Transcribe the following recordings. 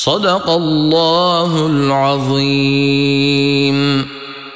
Sadakallahul azim.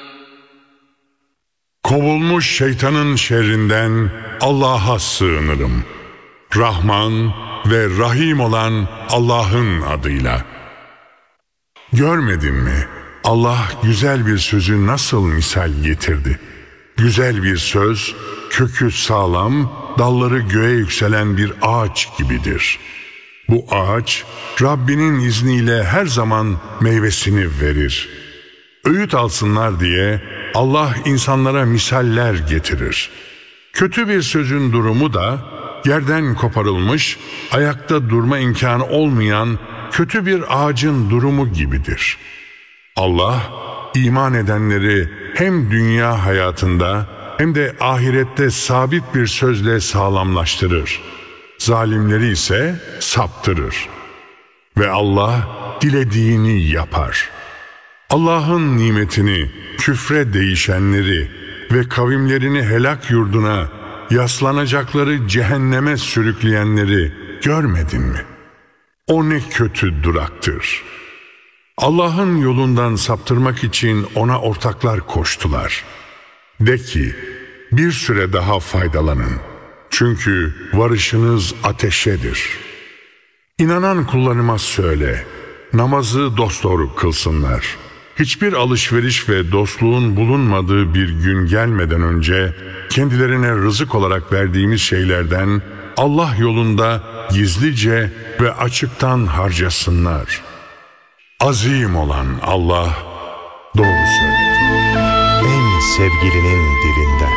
Kovulmuş şeytanın şerrinden Allah'a sığınırım. Rahman ve Rahim olan Allah'ın adıyla. Görmedin mi? Allah güzel bir sözü nasıl misal getirdi? Güzel bir söz, kökü sağlam, dalları göğe yükselen bir ağaç gibidir. Bu ağaç, Rabbinin izniyle her zaman meyvesini verir. Öğüt alsınlar diye Allah insanlara misaller getirir. Kötü bir sözün durumu da, yerden koparılmış, ayakta durma imkanı olmayan kötü bir ağacın durumu gibidir. Allah, iman edenleri hem dünya hayatında hem de ahirette sabit bir sözle sağlamlaştırır. Zalimleri ise saptırır. Ve Allah dilediğini yapar. Allah'ın nimetini küfre değişenleri ve kavimlerini helak yurduna, yaslanacakları cehenneme sürükleyenleri görmedin mi? O ne kötü duraktır. Allah'ın yolundan saptırmak için ona ortaklar koştular. De ki, bir süre daha faydalanın. Çünkü varışınız ateşedir. İnanan kullarıma söyle, namazı dosdoğru kılsınlar. Hiçbir alışveriş ve dostluğun bulunmadığı bir gün gelmeden önce kendilerine rızık olarak verdiğimiz şeylerden Allah yolunda gizlice ve açıktan harcasınlar. Azim olan Allah doğru söyledi. En sevgilinin dilinden.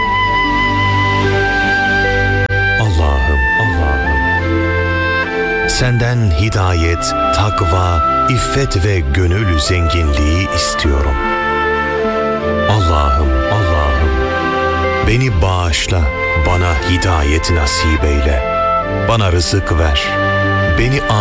Allah'ım, senden hidayet, takva, iffet ve gönül zenginliği istiyorum. Allah'ım, beni bağışla, bana hidayet nasip eyle. Bana rızık ver, beni